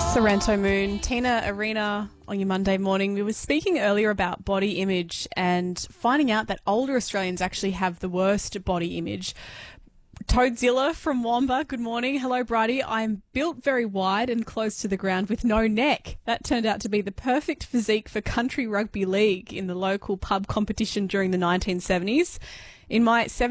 Sorrento Moon, Tina Arena on your Monday morning. We were speaking earlier about body image and finding out that older Australians actually have the worst body image. Toadzilla from Wamba, good morning. Hello, Bridie. I'm built very wide and close to the ground with no neck. That turned out to be the perfect physique for country rugby league in the local pub competition during the 1970s. In my